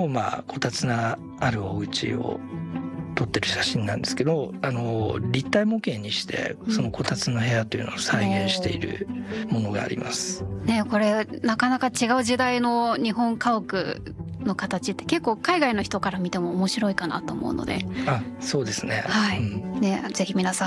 のこたつのあるお家を撮ってる写真なんですけど、立体模型にしてそのこたつの部屋というのを再現しているものがあります、 ね、これなかなか違う時代の日本家屋の形って結構海外の人から見ても面白いかなと思うので。 そうですね、 はい、ね、ぜひ皆さん